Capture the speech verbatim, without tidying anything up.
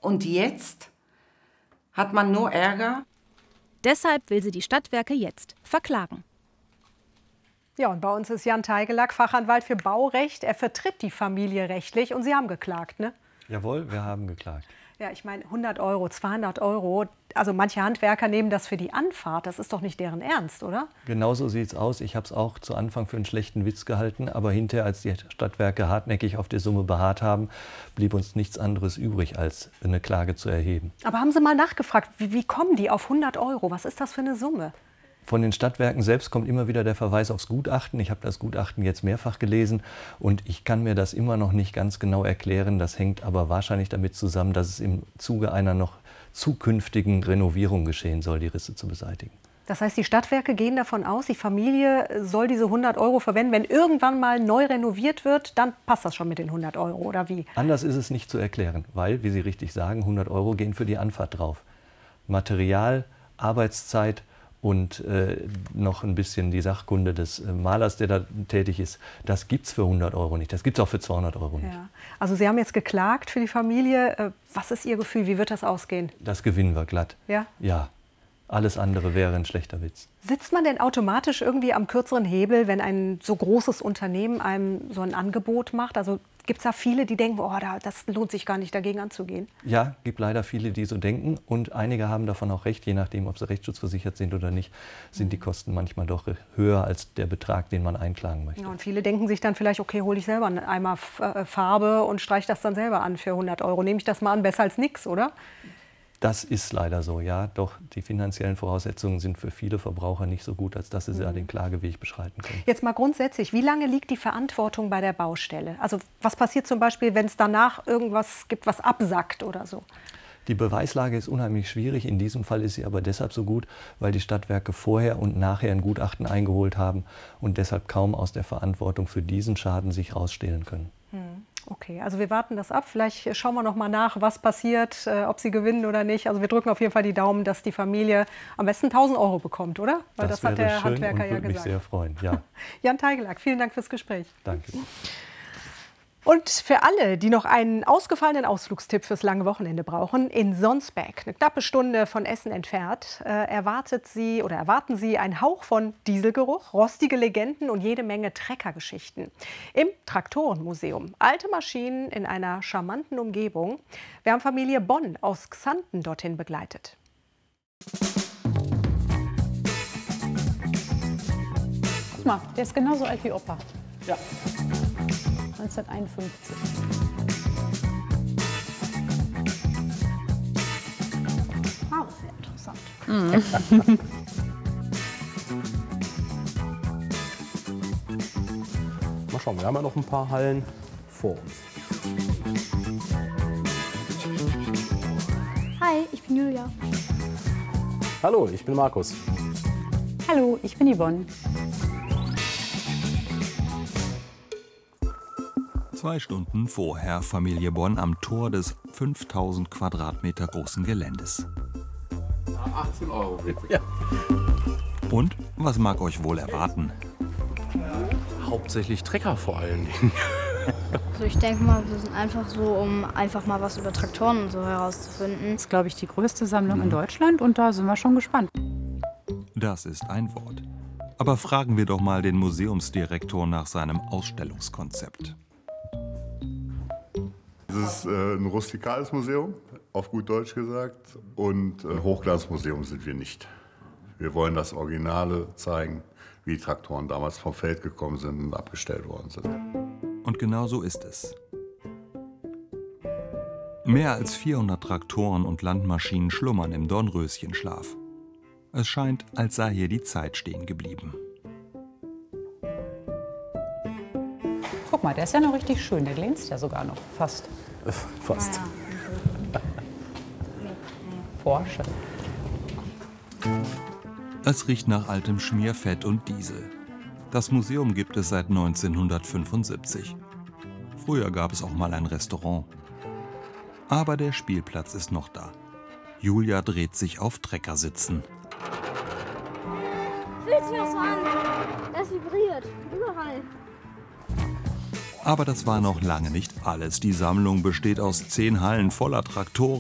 Und jetzt hat man nur Ärger. Deshalb will sie die Stadtwerke jetzt verklagen. Ja, und bei uns ist Jan Teigelack, Fachanwalt für Baurecht. Er vertritt die Familie rechtlich und Sie haben geklagt, ne? Jawohl, wir haben geklagt. Ja, ich meine, hundert Euro, zweihundert Euro. Also manche Handwerker nehmen das für die Anfahrt. Das ist doch nicht deren Ernst, oder? Genau so sieht es aus. Ich habe es auch zu Anfang für einen schlechten Witz gehalten. Aber hinterher, als die Stadtwerke hartnäckig auf der Summe beharrt haben, blieb uns nichts anderes übrig, als eine Klage zu erheben. Aber haben Sie mal nachgefragt, wie, wie kommen die auf hundert Euro? Was ist das für eine Summe? Von den Stadtwerken selbst kommt immer wieder der Verweis aufs Gutachten. Ich habe das Gutachten jetzt mehrfach gelesen und ich kann mir das immer noch nicht ganz genau erklären. Das hängt aber wahrscheinlich damit zusammen, dass es im Zuge einer noch zukünftigen Renovierung geschehen soll, die Risse zu beseitigen. Das heißt, die Stadtwerke gehen davon aus, die Familie soll diese hundert Euro verwenden. Wenn irgendwann mal neu renoviert wird, dann passt das schon mit den hundert Euro, oder wie? Anders ist es nicht zu erklären, weil, wie Sie richtig sagen, hundert Euro gehen für die Anfahrt drauf. Material, Arbeitszeit und äh, noch ein bisschen die Sachkunde des äh, Malers, der da tätig ist, das gibt es für hundert Euro nicht. Das gibt es auch für zweihundert Euro nicht. Ja. Also Sie haben jetzt geklagt für die Familie. Äh, was ist Ihr Gefühl? Wie wird das ausgehen? Das gewinnen wir glatt. Ja? Ja. Alles andere wäre ein schlechter Witz. Sitzt man denn automatisch irgendwie am kürzeren Hebel, wenn ein so großes Unternehmen einem so ein Angebot macht? Also gibt es da viele, die denken, oh, das lohnt sich gar nicht, dagegen anzugehen? Ja, gibt leider viele, die so denken. Und einige haben davon auch recht, je nachdem, ob sie rechtsschutzversichert sind oder nicht, sind die Kosten manchmal doch höher als der Betrag, den man einklagen möchte. Ja, und viele denken sich dann vielleicht, okay, hole ich selber einmal Farbe und streiche das dann selber an für hundert Euro. Nehme ich das mal an, besser als nichts, oder? Das ist leider so, ja. Doch die finanziellen Voraussetzungen sind für viele Verbraucher nicht so gut, als dass sie sie an den Klageweg beschreiten können. Jetzt mal grundsätzlich, wie lange liegt die Verantwortung bei der Baustelle? Also was passiert zum Beispiel, wenn es danach irgendwas gibt, was absackt oder so? Die Beweislage ist unheimlich schwierig. In diesem Fall ist sie aber deshalb so gut, weil die Stadtwerke vorher und nachher ein Gutachten eingeholt haben und deshalb kaum aus der Verantwortung für diesen Schaden sich rausstehlen können. Hm. Okay, also wir warten das ab. Vielleicht schauen wir noch mal nach, was passiert, äh, ob sie gewinnen oder nicht. Also wir drücken auf jeden Fall die Daumen, dass die Familie am besten tausend Euro bekommt, oder? Weil das, das hat der schön Handwerker und ja würde mich gesagt. sehr freuen, ja. Jan Teigelack, vielen Dank fürs Gespräch. Danke. Und für alle, die noch einen ausgefallenen Ausflugstipp fürs lange Wochenende brauchen, in Sonsbeck, eine knappe Stunde von Essen entfernt, äh, erwartet Sie oder erwarten Sie einen Hauch von Dieselgeruch, rostige Legenden und jede Menge Treckergeschichten. Im Traktorenmuseum. Alte Maschinen in einer charmanten Umgebung. Wir haben Familie Bonn aus Xanten dorthin begleitet. Guck mal, der ist genauso alt wie Opa. Ja. neunzehnhunderteinundfünfzig. Ah, das ist ja interessant. Mhm. Mal schauen, wir haben ja noch ein paar Hallen vor uns. Hi, ich bin Julia. Hallo, ich bin Markus. Hallo, ich bin Yvonne. Zwei Stunden vorher Familie Bonn am Tor des fünftausend Quadratmeter großen Geländes. achtzehn Euro bitte. Ja. Und was mag euch wohl erwarten? Hauptsächlich Trecker vor allen Dingen. Also ich denke mal, wir sind einfach so, um einfach mal was über Traktoren und so herauszufinden. Das ist, glaube ich, die größte Sammlung in Deutschland und da sind wir schon gespannt. Das ist ein Wort. Aber fragen wir doch mal den Museumsdirektor nach seinem Ausstellungskonzept. Es ist äh, ein rustikales Museum, auf gut Deutsch gesagt, und ein Hochglanzmuseum sind wir nicht. Wir wollen das Originale zeigen, wie die Traktoren damals vom Feld gekommen sind und abgestellt worden sind. Und genau so ist es. Mehr als vierhundert Traktoren und Landmaschinen schlummern im Dornröschenschlaf. Es scheint, als sei hier die Zeit stehen geblieben. Guck mal, der ist ja noch richtig schön. Der glänzt ja sogar noch fast. Fast. Ja. Porsche. Es riecht nach altem Schmierfett und Diesel. Das Museum gibt es seit neunzehnhundertfünfundsiebzig. Früher gab es auch mal ein Restaurant. Aber der Spielplatz ist noch da. Julia dreht sich auf Treckersitzen. Fühlt sich das so an? Das vibriert. Überall. Aber das war noch lange nicht alles. Die Sammlung besteht aus zehn Hallen voller Traktoren.